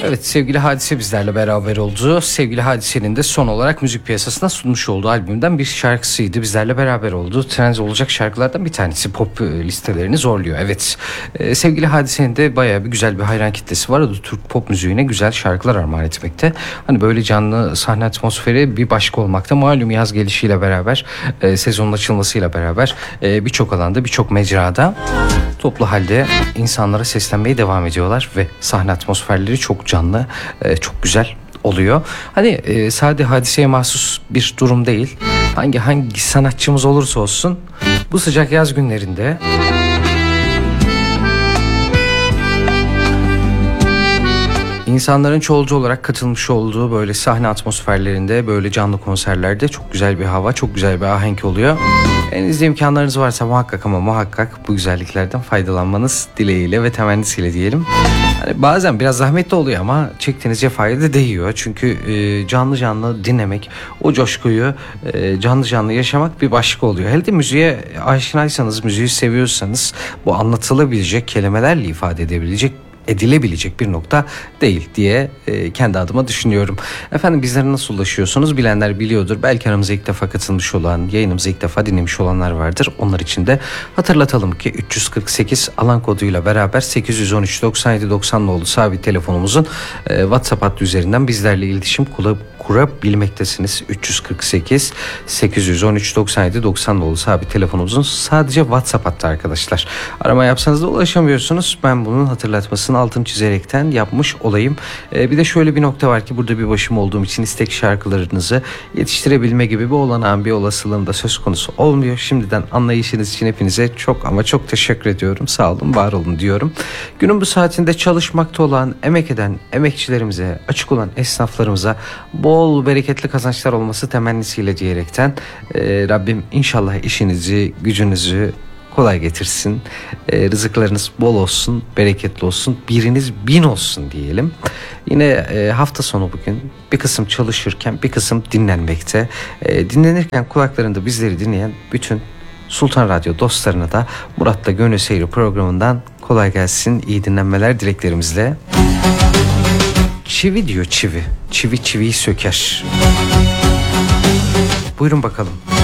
Evet, sevgili Hadise bizlerle beraber oldu. Sevgili Hadise'nin de son olarak müzik piyasasına sunmuş olduğu albümden bir şarkısıydı. Bizlerle beraber oldu. Trend olacak şarkılardan bir tanesi, pop listelerini zorluyor. Evet, sevgili Hadise'nin de bayağı bir güzel bir hayran kitlesi var. Türk pop müziğine güzel şarkılar armağan etmekte. Hani böyle canlı sahne atmosferi bir başka olmakta. Malum yaz gelişiyle beraber, sezonun açılmasıyla beraber birçok alanda, birçok mecrada toplu halde insanlara seslenmeye devam ediyorlar ve sahne atmosferleri çok canlı, çok güzel oluyor. Hani sadece Hadise'ye mahsus bir durum değil. Hangi sanatçımız olursa olsun bu sıcak yaz günlerinde İnsanların çoğulcu olarak katılmış olduğu böyle sahne atmosferlerinde, böyle canlı konserlerde çok güzel bir hava, çok güzel bir ahenk oluyor. Elinizde imkanlarınız varsa muhakkak bu güzelliklerden faydalanmanız dileğiyle ve temennisiyle diyelim. Hani bazen biraz zahmetli oluyor ama çektiğiniz cefaya da değiyor. Çünkü canlı dinlemek, o coşkuyu canlı yaşamak bir başka oluyor. Hele de müziğe aşinaysanız, müziği seviyorsanız bu anlatılabilecek, kelimelerle ifade edilebilecek bir nokta değil diye kendi adıma düşünüyorum. Efendim, bizlere nasıl ulaşıyorsunuz? Bilenler biliyordur. Belki aramıza ilk defa katılmış olan, yayınımızı ilk defa dinlemiş olanlar vardır. Onlar için de hatırlatalım ki 348 alan koduyla beraber 813 97 90 nolu sabit telefonumuzun WhatsApp hattı üzerinden bizlerle iletişim kurabilmektesiniz. 348 813 97 90 nolu sabit telefonumuzun sadece WhatsApp hattı arkadaşlar. Arama yapsanız da ulaşamıyorsunuz. Ben bunun hatırlatmasını altını çizerekten yapmış olayım. Bir de şöyle bir nokta var ki, burada bir başım olduğum için istek şarkılarınızı yetiştirebilme gibi bir olanağın, bir olasılığım da söz konusu olmuyor. Şimdiden anlayışınız için hepinize çok ama çok teşekkür ediyorum. Sağ olun, var olun diyorum. Günün bu saatinde çalışmakta olan, emek eden emekçilerimize, açık olan esnaflarımıza bol bereketli kazançlar olması temennisiyle diyerekten Rabbim inşallah işinizi, gücünüzü kolay getirsin. Rızıklarınız bol olsun, bereketli olsun, biriniz bin olsun diyelim. Yine hafta sonu bugün bir kısım çalışırken, bir kısım dinlenmekte. Dinlenirken kulaklarında bizleri dinleyen bütün Sultan Radyo dostlarına da Murat'la Gönül Seyri programından kolay gelsin, iyi dinlenmeler dileklerimizle. Çivi diyor, çivi. Çivi çiviyi söker. Buyurun bakalım.